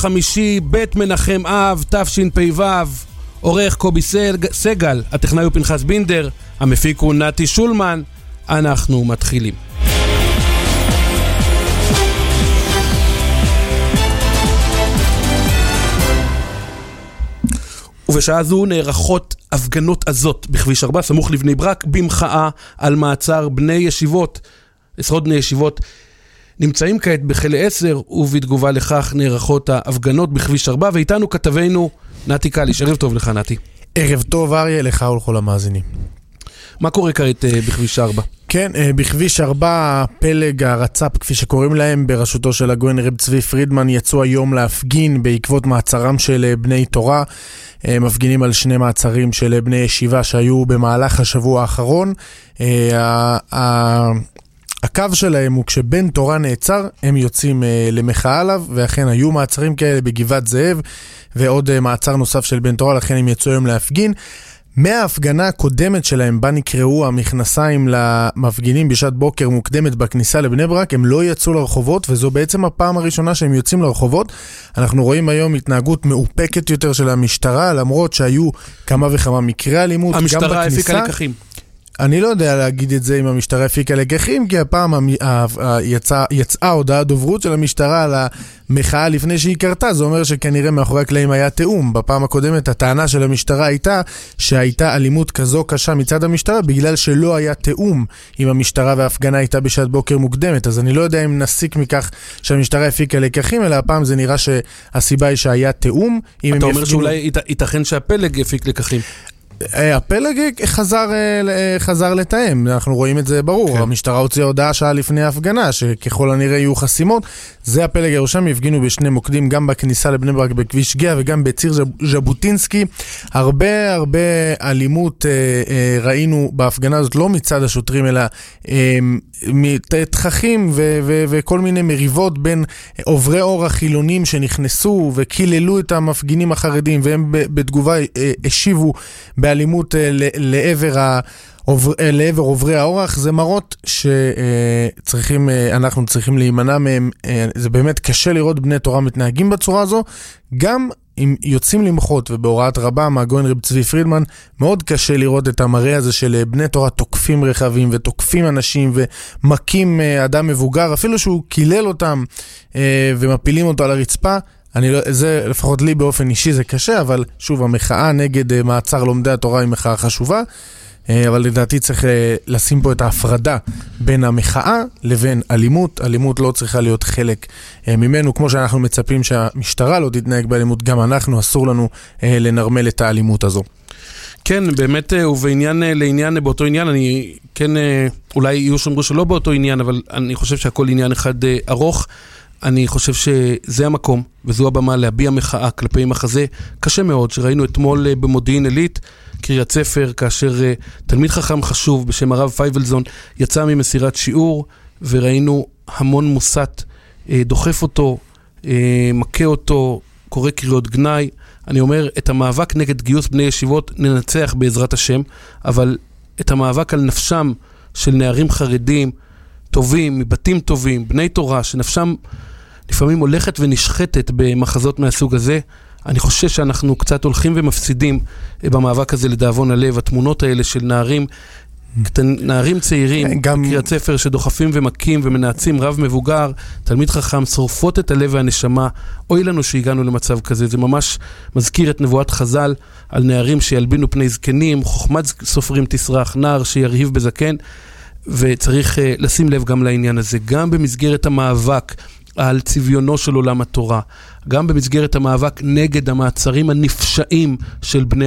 חמישי, בית מנחם אב, תשפ"ו, עורך קובי סגל, הטכנאי הוא פנחס בינדר, המפיק הוא נתי שולמן. אנחנו מתחילים. ובשעה זו נערכות הפגנות עזות בכביש 4 סמוך לבני ברק במחאה על מעצר בני ישיבות. עשרות בני ישיבות נמצאים כעת בחיל 10, ובתגובה לכך נערכות ההפגנות בכביש 4, ואיתנו כתבנו נתי קליש. ערב טוב לך נתי. ערב טוב אריה, לך ולכל המאזינים. מה קורה כעת בכביש 4? כן, בכביש 4 פלג הרצ"פ, כפי שקוראים להם, בראשותו של הגויין רב צבי פרידמן, יצאו היום להפגין בעקבות מעצרם של בני תורה. מפגינים על שני מעצרים של בני ישיבה שהיו במהלך השבוע האחרון. הקו שלהם הוא כשבן תורה נעצר, הם יוצאים למחאה עליו, ואכן היו מעצרים כאלה בגבעת זאב, ועוד מעצר נוסף של בן תורה, לכן הם יצאו היום להפגין. מההפגנה הקודמת שלהם, בה נקראו המכנסיים למפגינים בשעת בוקר מוקדמת בכניסה לבני ברק, הם לא יצאו לרחובות, וזו בעצם הפעם הראשונה שהם יוצאים לרחובות. אנחנו רואים היום התנהגות מאופקת יותר של המשטרה, למרות שהיו כמה וכמה מקרי אלימות. המשטרה הפיקה לקחים. אני לא יודע להגיד את זה אם המשטרה הפיקה לקחים, כי הפעם יצאה הודעה דוברות של המשטרה על המחאה לפני שהיא קרתה. זה אומר שכנראה מאחורי הקלעים היה תאום. בפעם הקודמת הטענה של המשטרה הייתה שהייתה אלימות כזו קשה מצד המשטרה, בגלל שלא היה תאום עם המשטרה וההפגנה הייתה בשעת בוקר מוקדמת. אז אני לא יודע אם נסיק מכך שהמשטרה הפיקה לקחים, אלא הפעם זה נראה שהסיבה היא שהיה תאום. אתה אומר שאולי ייתכן שהפלג הפיק לקחים. הפלג חזר לתאם, אנחנו רואים את זה ברור. כן. המשטרה הוציאה הודעה שעה לפני ההפגנה, שככל הנראה יהיו חסימות. זה הפלג הירושם, יפגינו בשני מוקדים, גם בכניסה לבני ברק בכביש גאה, וגם בציר ז'בוטינסקי. הרבה אלימות ראינו בהפגנה הזאת, לא מצד השוטרים, אלא תככים וכל מיני מריבות בין עוברי אורח חילונים שנכנסו וכיללו את המפגינים החרדים, והם בתגובה השיבו באלימות לעבר עוברי האורח. זה מראות שאנחנו צריכים להימנע מהם. זה באמת קשה לראות בני תורה מתנהגים בצורה הזו, גם אם יוצאים למחות, ובהוראת רבה מהגויין רב צבי פרידמן, מאוד קשה לראות את המראה הזה של בני תורה תוקפים רכבים ותוקפים אנשים ומקים אדם מבוגר, אפילו שהוא קילל אותם ומפילים אותו על הרצפה. זה לפחות לי באופן אישי זה קשה, אבל שוב, המחאה נגד מעצר לומדי התורה היא מחאה חשובה, אבל לדעתי צריך לשים פה את ההפרדה בין המחאה לבין אלימות. אלימות לא צריכה להיות חלק ממנו, כמו שאנחנו מצפים שהמשטרה לא תתנהג באלימות, גם אנחנו אסור לנו לנרמל את האלימות הזו. כן, באמת, ובעניין לעניין באותו עניין, אני כן, אולי יהיו שאומרו שלא באותו עניין, אבל אני חושב שהכל עניין אחד ארוך. אני חושב שזה המקום, וזו הבמה להביע מחאה כלפי מחזה קשה מאוד, שראינו אתמול במודיעין עילית, קריית ספר, כאשר תלמיד חכם חשוב בשם הרב פייבלזון יצא ממסירת שיעור, וראינו המון מוסת, דוחף אותו, מכה אותו, קורא קריאות גנאי. אני אומר, את המאבק נגד גיוס בני ישיבות ננצח בעזרת השם, אבל את המאבק על נפשם של נערים חרדים, טובים, מבתים טובים, בני תורה, שנפשם לפעמים הולכת ונשחטת במחזות מהסוג הזה, אני חושב שאנחנו קצת הולכים ומפסידים במאבק הזה לדאבון הלב. התמונות האלה של נערים צעירים, בקריית ספר שדוחפים ומקים ומנעצים רב מבוגר, תלמיד חכם, שורפות את הלב והנשמה. אוי לנו שהגענו למצב כזה. זה ממש מזכיר את נבואת חז"ל על נערים שילבינו פני זקנים, חוכמת סופרים תסרח, נער שירהיב בזקן. וצריך לשים לב גם לעניין הזה, גם במסגרת המאבק על צביונו של עולם התורה, גם במסגרת המאבק נגד המעצרים הנפשעים של בני